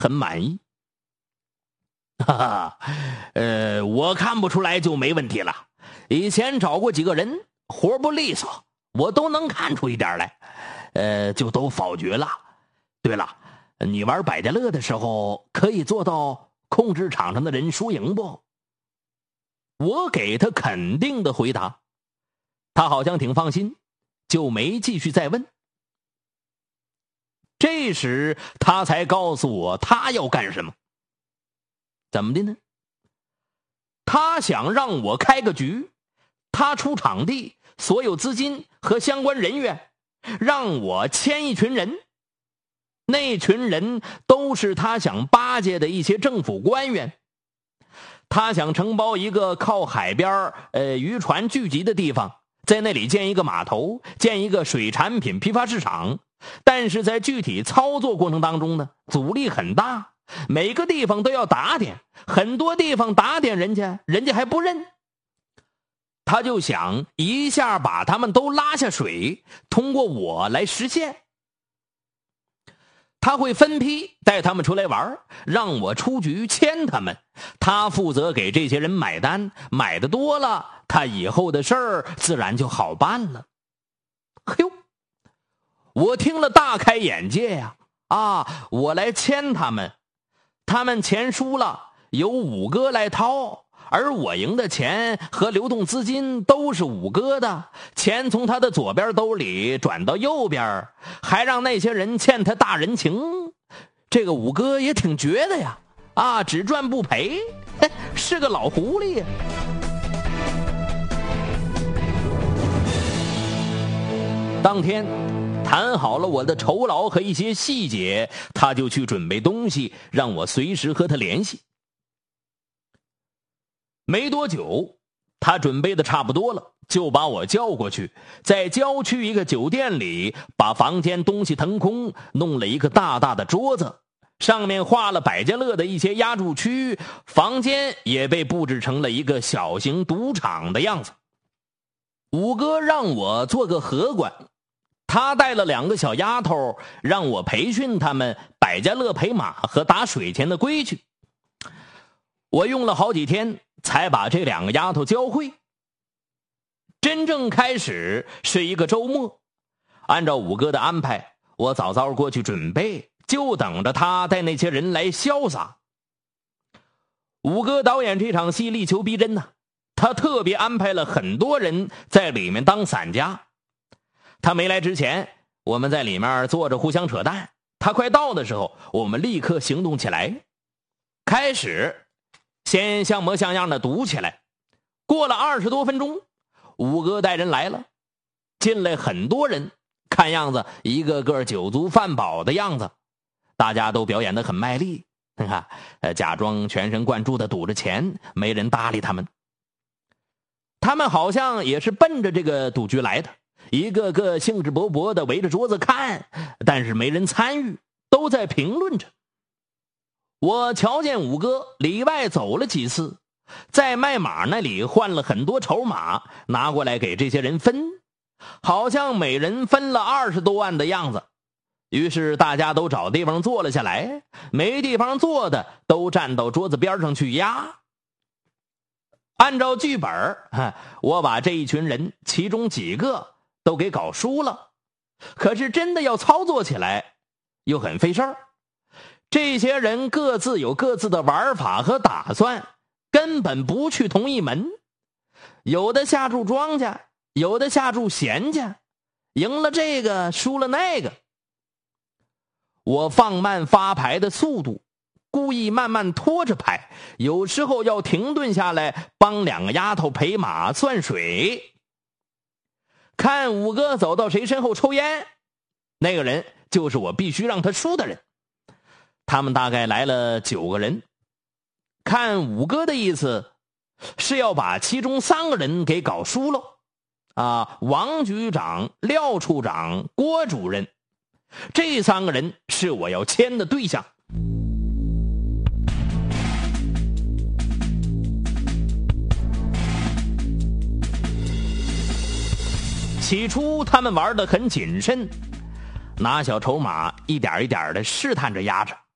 很满意。哈哈，我看不出来就没问题了。以前找过几个人，活不利索，我都能看出一点来，就都否决了。对了，你玩百家乐的时候，可以做到控制场上的人输赢不？我给他肯定的回答，他好像挺放心，就没继续再问。这时他才告诉我他要干什么。怎么的呢？他想让我开个局，他出场地、所有资金和相关人员，让我签一群人。那群人都是他想巴结的一些政府官员。他想承包一个靠海边渔船聚集的地方，在那里建一个码头，建一个水产品批发市场。但是在具体操作过程当中呢，阻力很大。每个地方都要打点，很多地方打点人家还不认。他就想一下把他们都拉下水，通过我来实现。他会分批带他们出来玩，让我出局签他们，他负责给这些人买单，买的多了，他以后的事儿自然就好办了。嘿呦，我听了大开眼界呀！我来签他们，他们钱输了由五哥来掏，而我赢的钱和流动资金都是五哥的，钱从他的左边兜里转到右边，还让那些人欠他大人情。这个五哥也挺绝的呀，只赚不赔，是个老狐狸呀。当天谈好了我的酬劳和一些细节，他就去准备东西，让我随时和他联系。没多久，他准备的差不多了，就把我叫过去，在郊区一个酒店里把房间东西腾空，弄了一个大大的桌子，上面画了百家乐的一些压注区，房间也被布置成了一个小型赌场的样子。五哥让我做个荷官，他带了2个小丫头，让我培训他们百家乐赔马和打水钱的规矩。我用了好几天才把这2个丫头教会。真正开始是一个周末，按照五哥的安排，我早早过去准备，就等着他带那些人来潇洒。五哥导演这场戏力求逼真他特别安排了很多人在里面当散家。他没来之前，我们在里面坐着互相扯淡，他快到的时候，我们立刻行动起来。开始先像模像样的赌起来，过了20多分钟，五哥带人来了，进来很多人，看样子一个个酒足饭饱的样子，大家都表演得很卖力，假装全神贯注的赌着钱，没人搭理他们。他们好像也是奔着这个赌局来的，一个个兴致勃勃的围着桌子看，但是没人参与，都在评论着。我瞧见五哥里外走了几次，在卖马那里换了很多筹码，拿过来给这些人分，好像每人分了20多万的样子。于是大家都找地方坐了下来，没地方坐的都站到桌子边上去压。按照剧本，我把这一群人其中几个都给搞输了，可是真的要操作起来又很费事儿。这些人各自有各自的玩法和打算，根本不去同一门，有的下注庄家，有的下注闲家，赢了这个输了那个。我放慢发牌的速度，故意慢慢拖着牌，有时候要停顿下来帮2个丫头赔马算水。看五哥走到谁身后抽烟，那个人就是我必须让他输的人。他们大概来了9个人，看五哥的意思是要把其中3个人给搞输了王局长、廖处长、郭主任，这3个人是我要签的对象。起初他们玩得很谨慎，拿小筹码一点一点的试探着压着，